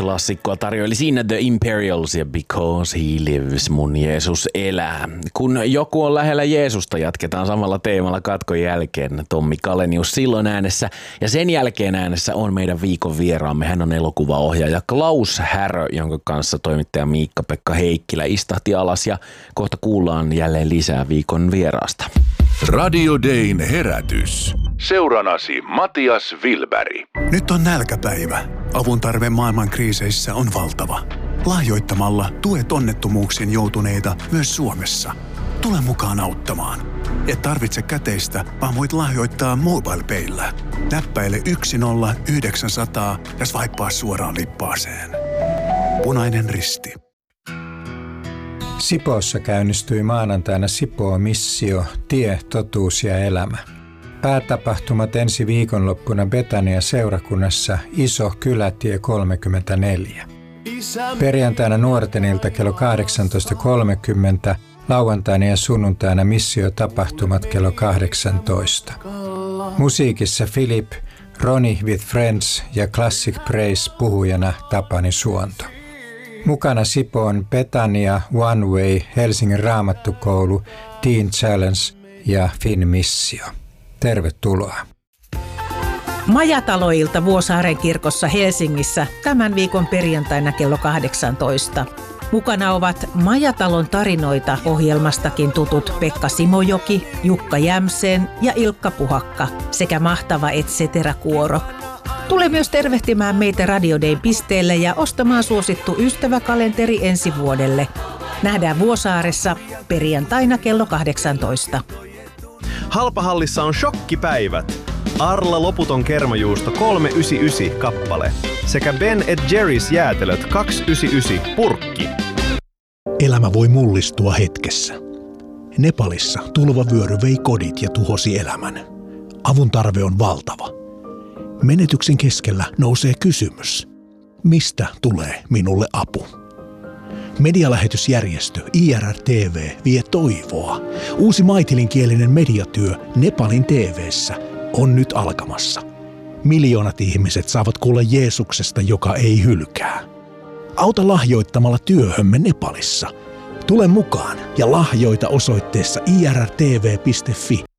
klassikkoa tarjoili siinä The Imperials ja Because He Lives, mun Jeesus elää. Kun joku on lähellä Jeesusta, jatketaan samalla teemalla katkon jälkeen. Tommi Kalenius silloin äänessä ja sen jälkeen äänessä on meidän viikon vieraamme. Hän on elokuvaohjaaja Klaus Härö, jonka kanssa toimittaja Miikka-Pekka Heikkilä istahti alas ja kohta kuullaan jälleen lisää viikon vieraasta. Radio Dayn herätys. Seuranasi Matias Wilberg. Nyt on nälkäpäivä. Avun tarve maailman kriiseissä on valtava. Lahjoittamalla tuet onnettomuuksiin joutuneita myös Suomessa. Tule mukaan auttamaan. Et tarvitse käteistä, vaan voit lahjoittaa MobilePayllä. Näppäile 10900 ja swipea suoraan lippaaseen. Punainen Risti. Sipoossa käynnistyi maanantaina Sipoo-missio Tie, totuus ja elämä. Päätapahtumat ensi viikonloppuna Betania-seurakunnassa Iso Kylätie 34. Perjantaina nuortenilta kello 18.30, lauantaina ja sunnuntaina missiotapahtumat kello 18. Musiikissa Philip, Ronnie with Friends ja Classic Praise puhujana Tapani Suonto. Mukana Sipoon Betania, One Way, Helsingin Raamattukoulu, Teen Challenge ja Finn Missio. Tervetuloa. Majataloilta Vuosaaren kirkossa Helsingissä tämän viikon perjantaina kello 18. Mukana ovat Majatalon tarinoita -ohjelmastakin tutut Pekka Simojoki, Jukka Jämseen ja Ilkka Puhakka sekä mahtava ETC-kuoro. Tule myös tervehtimään meitä Radio Dayn pisteelle ja ostamaan suosittu ystäväkalenteri ensi vuodelle. Nähdään Vuosaaressa perjantaina kello 18. Halpahallissa on shokkipäivät. Arla loputon kermajuusto 3,99 kappale sekä Ben & Jerry's jäätelöt 2,99 purkki. Elämä voi mullistua hetkessä. Nepalissa tulvavyöry vei kodit ja tuhosi elämän. Avun tarve on valtava. Menetyksen keskellä nousee kysymys. Mistä tulee minulle apu? Medialähetysjärjestö IRR-TV vie toivoa. Uusi maitilinkielinen mediatyö Nepalin TV:ssä on nyt alkamassa. Miljoonat ihmiset saavat kuulla Jeesuksesta, joka ei hylkää. Auta lahjoittamalla työhömme Nepalissa. Tule mukaan ja lahjoita osoitteessa irrtv.fi